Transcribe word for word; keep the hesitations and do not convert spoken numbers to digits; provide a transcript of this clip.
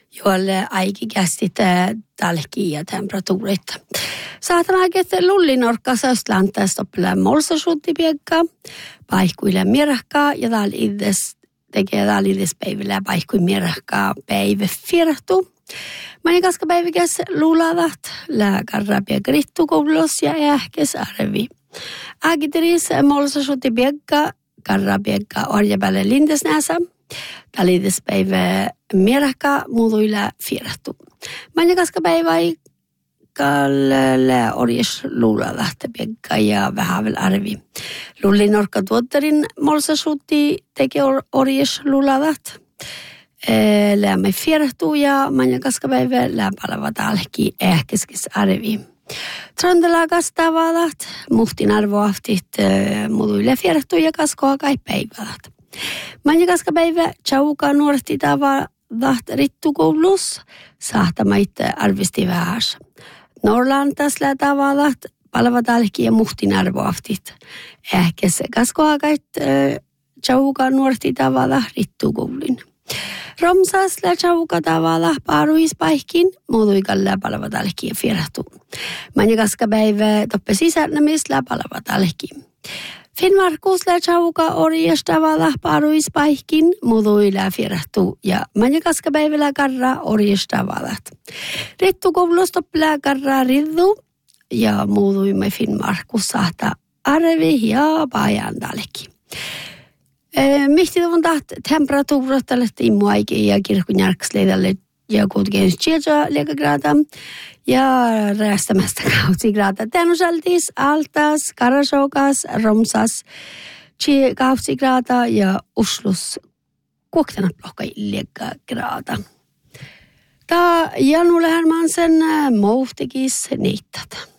joille aikikästi tälki ja temperatuurit. Saatana että lullinorkka söstläntä stoppilla molsasuutti piekka, paikkuille mierakkaa ja täällä itse tekee täällä itse päivillä paikkuille mierakkaa päivä firtu. Mani kaska päivikäs luulavat lääkärä piekka rittukoulos ja ähkes arvi. Agiteris molsasuutti piekka, karra piekka orjapäälle lindesnäsä. Täällä itse päivä mierakkaa muutuilla firtu. Mani kaska päivä kalle orjes luula lähtepiekka ja vähän vielä arvi. Lulli norkka tuotterin molsasuutti teki orjes luula läht. Lämme firtu ja manja kaskapäivä lämpälevä täälläkin ehkeskis arvi. Trondelagas tavallat, muhtin arvoaftit muduille firtu ja kaskoa kai päivälät. Manja kaskapäivä chauka nuorti tavallat rittukoulus sahtamait arvisti vähäs. Norrland tässä tavalla palvatalki ja muhtin arvoaftit. Ehkä se kaskoakait chauka nuorti tavalla rittukoulun. Romsasla chauka tavalla paruispaikkin muoduikalle palvatalki ja firahtu. Manja kaskapäivä toppe sisännämisellä palvatalki. Finnmarkusla chauka orjestavalla paruispaikkin muduilla firahtu ja manja kaskapäivällä karra orjestavallat. Rittukoulus toppelää karra riddu ja muuduimme Finnmarkus sahta arvi ja pajandallekin. Mihti on taht temperatuurat tälle immuaikin ja kirkkunjärksleidalle ja kuitenkin sieltä liekagrada ja räästämästä kautsigrada. Tänusaltis, altas, karasoukas, romsas, kautsigrada ja uslus kuoktana plokkai liekagrada. Tämä Janu Lähermansen mouhtikis niittata.